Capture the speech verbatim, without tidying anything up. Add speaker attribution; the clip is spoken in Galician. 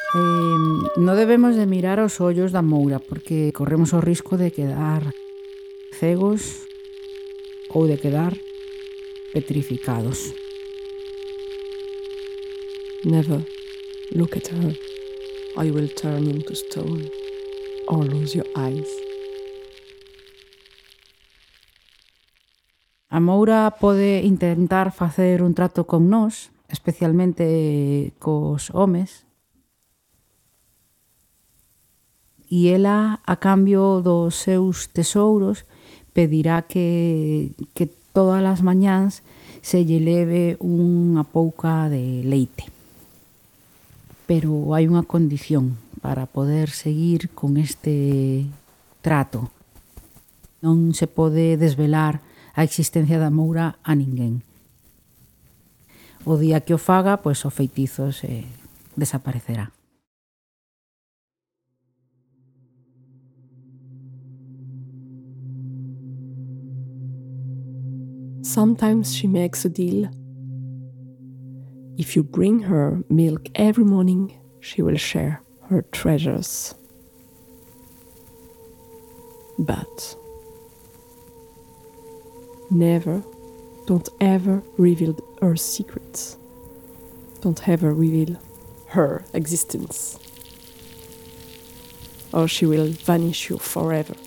Speaker 1: Eh, no debemos de mirar aos ollos da moura porque corremos o risco de quedar cegos ou de quedar petrificados.
Speaker 2: Never look at her, or you will turn into stone or lose your eyes.
Speaker 1: A moura pode intentar facer un trato con nós, especialmente cos homes, e ela, a cambio dos seus tesouros, pedirá que, que todas as mañáns se lle leve unha pouca de leite. Pero hai unha condición para poder seguir con este trato. Non se pode desvelar a existencia da moura a ninguén. O día que o faga, pois o feitizo se desaparecerá.
Speaker 2: Sometimes she makes a deal. If you bring her milk every morning, she will share her treasures. But never, don't ever reveal her secrets. Don't ever reveal her existence, or she will vanish you forever.